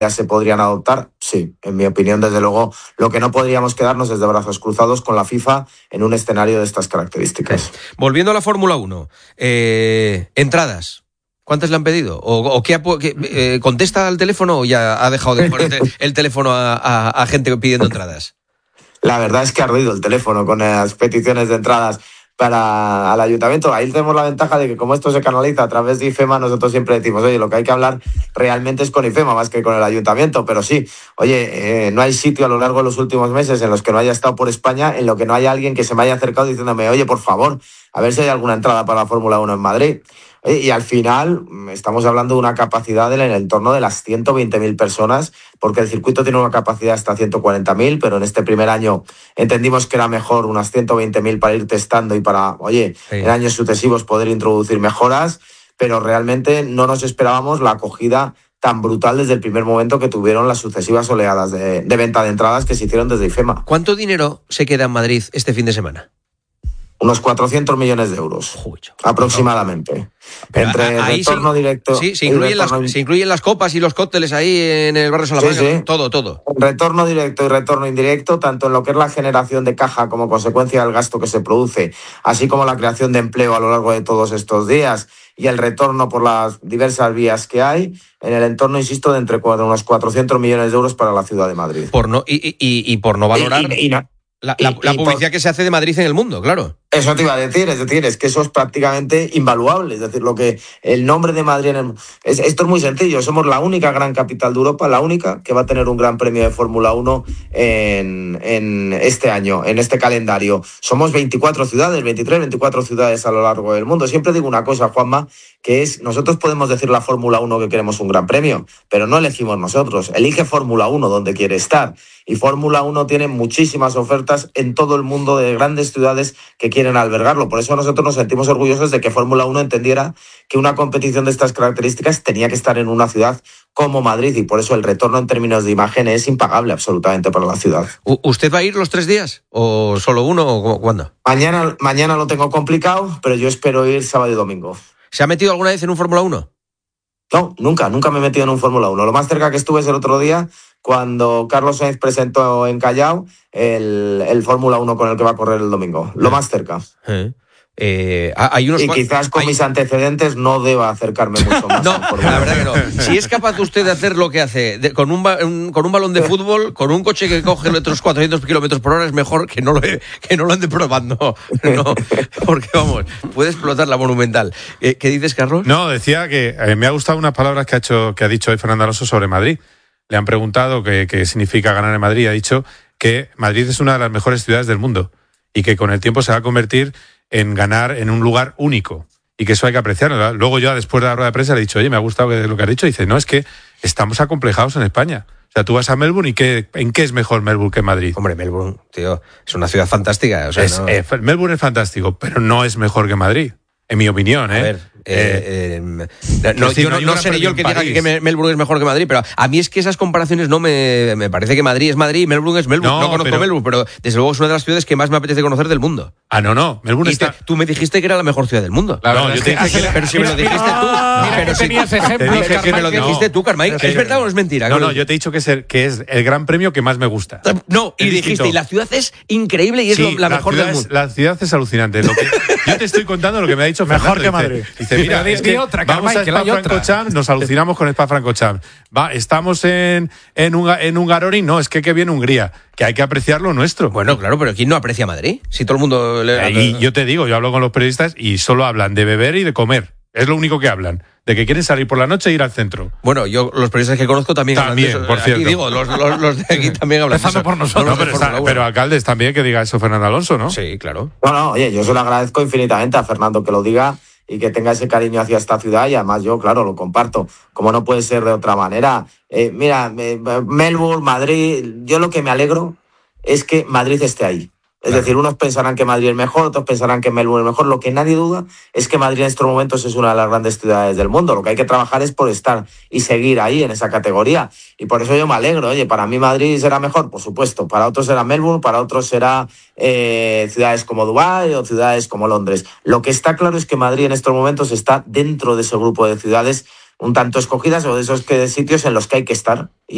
se podrían adoptar, sí, en mi opinión, desde luego, lo que no podríamos quedarnos es de brazos cruzados con la FIFA en un escenario de estas características. Volviendo a la Fórmula 1, entradas, ¿cuántas le han pedido? ¿O qué contesta al teléfono o ya ha dejado de poner el teléfono a gente pidiendo entradas? La verdad es que ha ardido el teléfono con las peticiones de entradas para al ayuntamiento. Ahí tenemos la ventaja de que como esto se canaliza a través de IFEMA, nosotros siempre decimos, oye, lo que hay que hablar realmente es con IFEMA más que con el ayuntamiento, pero sí, oye, no hay sitio a lo largo de los últimos meses en los que no haya estado por España, en lo que no haya alguien que se me haya acercado diciéndome, oye, por favor, a ver si hay alguna entrada para la Fórmula 1 en Madrid. Y al final estamos hablando de una capacidad en el entorno de las 120.000 personas, porque el circuito tiene una capacidad hasta 140.000, pero en este primer año entendimos que era mejor unas 120.000 para ir testando y para, oye, en años sucesivos poder introducir mejoras, pero realmente no nos esperábamos la acogida tan brutal desde el primer momento que tuvieron las sucesivas oleadas de venta de entradas que se hicieron desde IFEMA. ¿Cuánto dinero se queda en Madrid este fin de semana? Unos 400 millones de euros, aproximadamente. Entre retorno directo... Sí, se incluyen las copas y los cócteles ahí en el barrio Salamanca, sí. Todo. Retorno directo y retorno indirecto, tanto en lo que es la generación de caja como consecuencia del gasto que se produce, así como la creación de empleo a lo largo de todos estos días y el retorno por las diversas vías que hay, en el entorno, insisto, de entre unos 400 millones de euros para la ciudad de Madrid. Por no valorar... La publicidad que se hace de Madrid en el mundo, claro. Eso te iba a decir, es que eso es prácticamente invaluable. Es decir, el nombre de Madrid... esto es muy sencillo, somos la única gran capital de Europa, la única que va a tener un gran premio de Fórmula 1 en este año, en este calendario. Somos 24 ciudades a lo largo del mundo. Siempre digo una cosa, Juanma, que es, nosotros podemos decir la Fórmula 1 que queremos un gran premio, pero no elegimos nosotros. Elige Fórmula 1 donde quiere estar. Y Fórmula 1 tiene muchísimas ofertas en todo el mundo de grandes ciudades que quieren albergarlo. Por eso nosotros nos sentimos orgullosos de que Fórmula 1 entendiera que una competición de estas características tenía que estar en una ciudad como Madrid, y por eso el retorno en términos de imagen es impagable absolutamente para la ciudad. ¿Usted va a ir los 3 días? ¿O solo uno? ¿O cuándo? Mañana lo tengo complicado, pero yo espero ir sábado y domingo. ¿Se ha metido alguna vez en un Fórmula 1? No, nunca me he metido en un Fórmula 1. Lo más cerca que estuve es el otro día, cuando Carlos Sainz presentó en Callao el Fórmula 1 con el que va a correr el domingo. Lo más cerca. Quizás con mis antecedentes no deba acercarme mucho más. No, la verdad que no. Si es capaz usted de hacer lo que hace con un balón de fútbol, con un coche que coge otros 400 kilómetros por hora, es mejor que no lo ande probando. No, porque vamos, puede explotar la Monumental. ¿Qué dices, Carlos? No, decía que me ha gustado unas palabras que ha dicho hoy Fernando Alonso sobre Madrid. Le han preguntado qué significa ganar en Madrid. Ha dicho que Madrid es una de las mejores ciudades del mundo y que con el tiempo se va a convertir en ganar en un lugar único y que eso hay que apreciarlo. Luego yo, después de la rueda de prensa, le he dicho, oye, me ha gustado lo que has dicho. Y dice, no, es que estamos acomplejados en España. O sea, tú vas a Melbourne y ¿en qué es mejor Melbourne que Madrid? Hombre, Melbourne, tío, es una ciudad fantástica. O sea, Melbourne es fantástico, pero no es mejor que Madrid, en mi opinión. A ver, no seré yo el que diga que Melbourne es mejor que Madrid, pero a mí es que esas comparaciones no me parece que Madrid es Madrid y Melbourne es Melbourne. No conozco Melbourne, pero desde luego es una de las ciudades que más me apetece conocer del mundo. No. Melbourne está... Tú me dijiste que era la mejor ciudad del mundo. No, yo te dije que... Pero si me lo dijiste tú. Pero si tenías ejemplos, que me lo dijiste tú, Carmay. ¿Es verdad o no es mentira? No, yo te he dicho que es el gran premio que más me gusta. No, y dijiste, y la ciudad es increíble y es la mejor del mundo. La ciudad es alucinante. Yo te estoy contando lo que me ha dicho Fernando. Mejor que Madrid. Dice, mira, es que vamos a Spa-Francorchamps, nos alucinamos con Spa-Francorchamps. Estamos en Hungaroring, no, es que viene Hungría, que hay que apreciar lo nuestro. Bueno, claro, pero ¿quién no aprecia Madrid? Si todo el mundo... Y yo te digo, yo hablo con los periodistas y solo hablan de beber y de comer. Es lo único que hablan. De que quieren salir por la noche e ir al centro. Bueno, yo los periodistas que conozco también hablan de eso. Por cierto. Aquí digo, los de aquí también hablan de eso. Por nosotros. Pero alcaldes también que diga eso Fernando Alonso, ¿no? Sí, claro. No, oye, yo se lo agradezco infinitamente a Fernando que lo diga y que tenga ese cariño hacia esta ciudad, y además yo, claro, lo comparto, como no puede ser de otra manera. Melbourne, Madrid, yo lo que me alegro es que Madrid esté ahí. Es decir, unos pensarán que Madrid es mejor, otros pensarán que Melbourne es mejor. Lo que nadie duda es que Madrid en estos momentos es una de las grandes ciudades del mundo. Lo que hay que trabajar es por estar y seguir ahí en esa categoría. Y por eso yo me alegro. Oye, para mí Madrid será mejor, por supuesto. Para otros será Melbourne, para otros será ciudades como Dubái o ciudades como Londres. Lo que está claro es que Madrid en estos momentos está dentro de ese grupo de ciudades un tanto escogidas o de esos sitios en los que hay que estar.